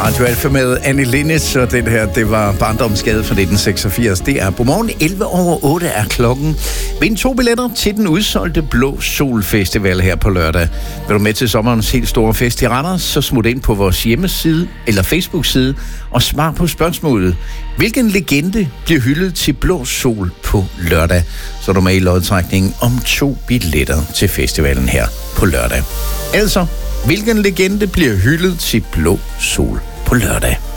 Radio Alfa med Annie Linnet, og den her, det var Barndomsgade fra 1986. Det er på morgen 7:11 er klokken. Vind 2 billetter til den udsolgte Blå Sol Festival her på lørdag. Vil du med til sommerens helt store fest i Randers, så smut ind på vores hjemmeside eller Facebook-side og svar på spørgsmålet. Hvilken legende bliver hyldet til Blå Sol på lørdag? Så er du med i lodtrækningen om 2 billetter til festivalen her på lørdag. Altså, hvilken legende bliver hyldet til Blå Sol på lørdag?